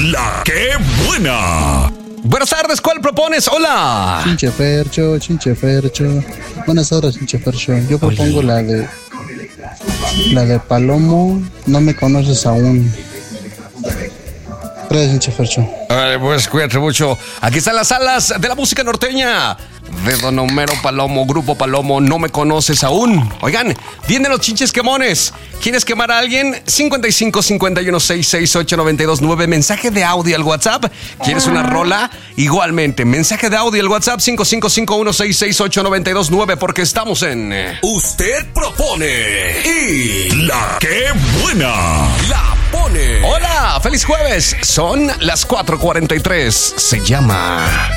La que buena. Buenas tardes, ¿cuál propones? Hola. Chinche Fercho. Buenas tardes, Chinche Fercho. Yo propongo la de Palomo, no me conoces aún. Gracias, Chinche Fercho. Vale, pues cuídate mucho. Aquí están las alas de la música norteña de Don Homero Palomo, Grupo Palomo, no me conoces aún. Oigan, vienen los chinches quemones. ¿Quieres quemar a alguien? 55 51 668 929. Mensaje de audio al WhatsApp. ¿Quieres una rola? Igualmente, mensaje de audio al WhatsApp 5551 668 929, porque estamos en Usted propone y la que buena la pone. Hola, feliz jueves. Son las 4:43. Se llama